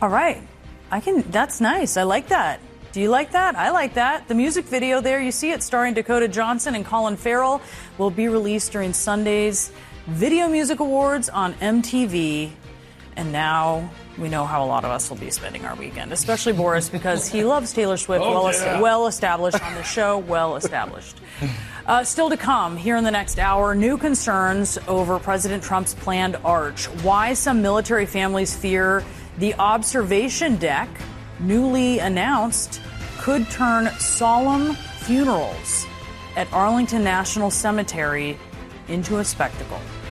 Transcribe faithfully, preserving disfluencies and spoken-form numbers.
All right. I can. That's nice. I like that. Do you like that? I like that. The music video there, you see it, starring Dakota Johnson and Colin Farrell, will be released during Sunday's Video Music Awards on M T V. And now we know how a lot of us will be spending our weekend, especially Boris, because he loves Taylor Swift, Oh, well, yeah. well established on the show, well established. Uh, still to come here in the next hour, new concerns over President Trump's planned arch. Why some military families fear the observation deck, newly announced, could turn solemn funerals at Arlington National Cemetery into a spectacle.